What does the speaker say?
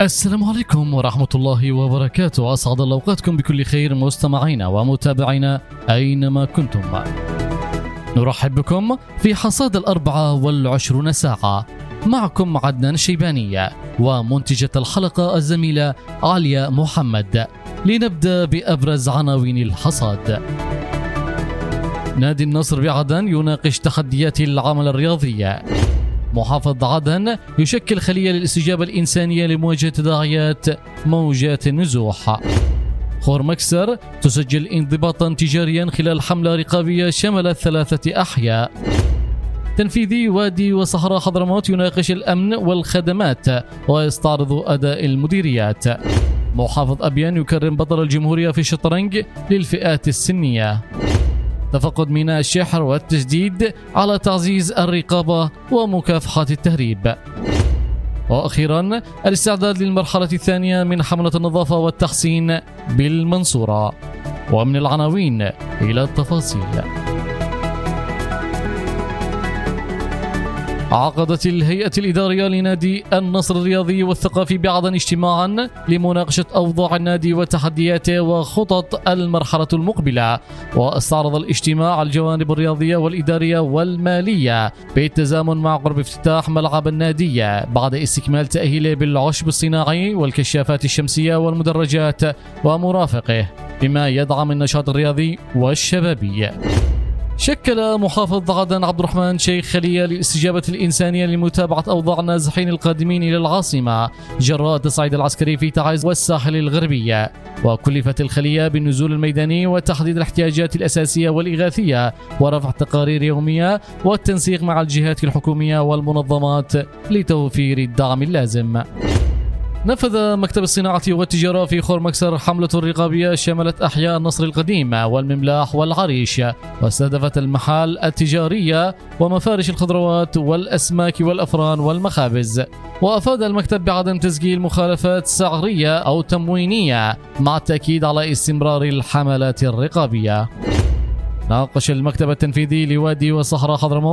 السلام عليكم ورحمة الله وبركاته. أسعد الله أوقاتكم بكل خير مستمعينا ومتابعينا أينما كنتم. نرحب بكم في حصاد 24 ساعة. معكم عدنان الشيباني ومنتجة الحلقة الزميلة عليا محمد. لنبدأ بأبرز عناوين الحصاد. نادي النصر بعدن يناقش تحديات العمل الرياضي. محافظ عدن يشكل خلية للاستجابة الإنسانية لمواجهة تداعيات موجات النزوح. خور مكسر تسجل انضباطا تجاريا خلال حملة رقابية شملت 3 أحياء. تنفيذي وادي وصحراء حضرموت يناقش الأمن والخدمات ويستعرض أداء المديريات. محافظ أبيان يكرم بطل الجمهورية في الشطرنج للفئات السنية. تفقد ميناء الشحر والتجديد على تعزيز الرقابة ومكافحة التهريب. وأخيرا الاستعداد للمرحلة الثانية من حملة النظافة والتحسين بالمنصورة. ومن العناوين إلى التفاصيل. عقدت الهيئة الإدارية لنادي النصر الرياضي والثقافي بعدن اجتماعا لمناقشة أوضاع النادي وتحدياته وخطط المرحلة المقبلة. واستعرض الاجتماع الجوانب الرياضية والإدارية والمالية بالتزامن مع قرب افتتاح ملعب النادي بعد استكمال تأهيله بالعشب الصناعي والكشافات الشمسية والمدرجات ومرافقه، بما يدعم النشاط الرياضي والشبابي. شكل محافظ عدن عبد الرحمن شيخ خلية للاستجابة الإنسانية لمتابعة أوضاع النازحين القادمين إلى العاصمة جراء التصعيد العسكري في تعز والساحل الغربي. وكلفت الخلية بالنزول الميداني وتحديد الاحتياجات الأساسية والإغاثية ورفع تقارير يومية والتنسيق مع الجهات الحكومية والمنظمات لتوفير الدعم اللازم. نفذ مكتب الصناعة والتجارة في خور مكسر حملة رقابية شملت أحياء النصر القديم والمملاح والعريش، واستهدفت المحال التجارية ومفارش الخضروات والأسماك والأفران والمخابز. وأفاد المكتب بعدم تسجيل مخالفات سعرية أو تموينية، مع التأكيد على استمرار الحملات الرقابية. ناقش المكتب التنفيذي لوادي وصحراء حضرموت